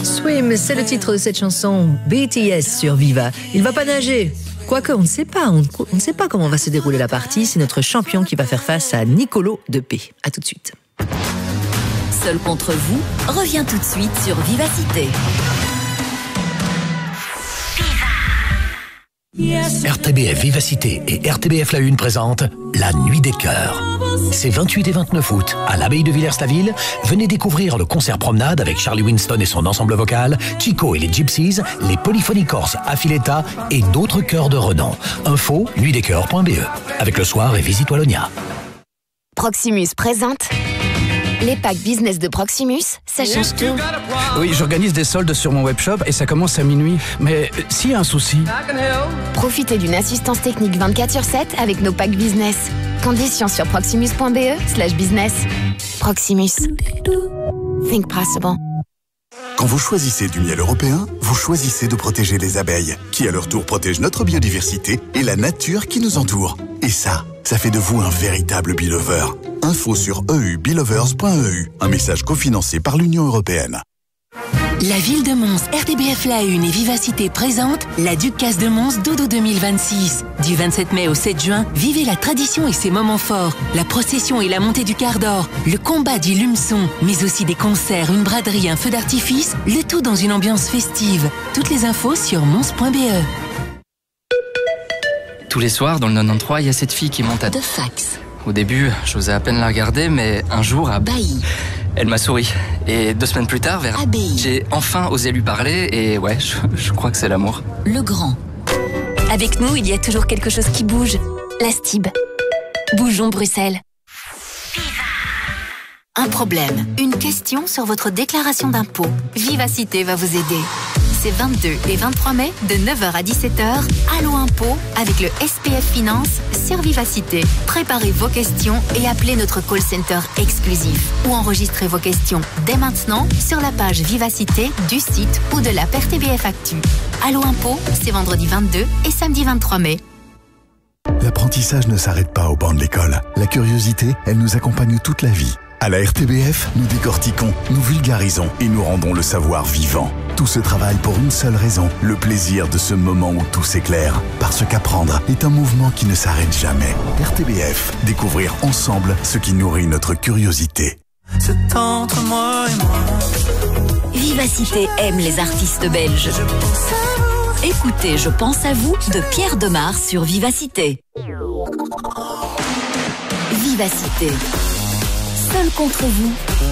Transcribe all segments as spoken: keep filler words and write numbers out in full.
Swim, c'est le titre de cette chanson B T S sur Viva. Il va pas nager. Quoique, on ne sait pas, on, on ne sait pas comment va se dérouler la partie. C'est notre champion qui va faire face à Nicolo de P. À tout de suite. Seul contre vous revient tout de suite sur Vivacité. R T B F Vivacité et R T B F La Une présentent La Nuit des Cœurs. C'est vingt-huit et vingt-neuf août, à l'abbaye de Villers-la-Ville. Venez découvrir le concert promenade avec Charlie Winston et son ensemble vocal, Chico et les Gypsies, les Polyphonies Corses Affiletta et d'autres chœurs de renom. Info, nuit des cœurs point b e. Avec le soir et Visite Wallonia. Proximus présente les packs business de Proximus, ça change tout. Oui, j'organise des soldes sur mon webshop et ça commence à minuit. Mais euh, s'il y a un souci... Profitez d'une assistance technique vingt-quatre sur sept avec nos packs business. Conditions sur proximus point b e slash business. Proximus. Think possible. Quand vous choisissez du miel européen, vous choisissez de protéger les abeilles, qui à leur tour protègent notre biodiversité et la nature qui nous entoure. Et ça, ça fait de vous un véritable Beelover. Info sur e u beelovers point e u, un message cofinancé par l'Union européenne. La ville de Mons, R T B F La Une et Vivacité présentent la Ducasse de Mons Dodo deux mille vingt-six. Du vingt-sept mai au sept juin, vivez la tradition et ses moments forts. La procession et la montée du quart d'or, le combat du lumeçon, mais aussi des concerts, une braderie, un feu d'artifice, le tout dans une ambiance festive. Toutes les infos sur mons point b e. Tous les soirs, dans le quatre-vingt-treize, il y a cette fille qui monte à... De fax. Au début, j'osais à peine la regarder, mais un jour, à... Bailly. Elle m'a souri. Et deux semaines plus tard, vers... Abbaye. J'ai enfin osé lui parler, et ouais, je, je crois que c'est l'amour. Le Grand. Avec nous, il y a toujours quelque chose qui bouge. La Stib. Bougeons Bruxelles. Un problème, une question sur votre déclaration d'impôt. Vivacité va vous aider. C'est vingt-deux et vingt-trois mai, de neuf heures à dix-sept heures, Allo Impôt, avec le S P F Finance sur Vivacité. Préparez vos questions et appelez notre call center exclusif. Ou enregistrez vos questions dès maintenant sur la page Vivacité du site ou de l'app R T B F Actu. Allo Impôt, c'est vendredi vingt-deux et samedi vingt-trois mai. L'apprentissage ne s'arrête pas au banc de l'école. La curiosité, elle nous accompagne toute la vie. À la R T B F, nous décortiquons, nous vulgarisons et nous rendons le savoir vivant. Tout ce travail pour une seule raison, le plaisir de ce moment où tout s'éclaire. Parce qu'apprendre est un mouvement qui ne s'arrête jamais. R T B F, découvrir ensemble ce qui nourrit notre curiosité. C'est entre moi et moi. Vivacité aime les artistes belges. Écoutez Je pense à vous de Pierre Demar sur Vivacité. Vivacité. Seul contre vous.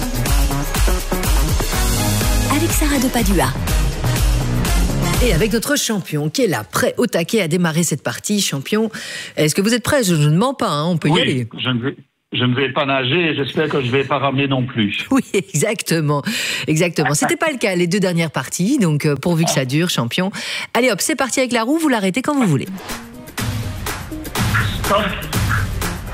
Avec Sarah de Padua. Et avec notre champion qui est là, prêt au taquet à démarrer cette partie. Champion, est-ce que vous êtes prêt? Je ne mens pas, hein, on peut oui, y aller. Je ne vais... Je ne vais pas nager et j'espère que je ne vais pas ramener non plus. Oui, exactement. Exactement. C'était pas le cas les deux dernières parties, donc pourvu que ça dure, champion. Allez hop, c'est parti avec la roue, vous l'arrêtez quand vous voulez. Stop.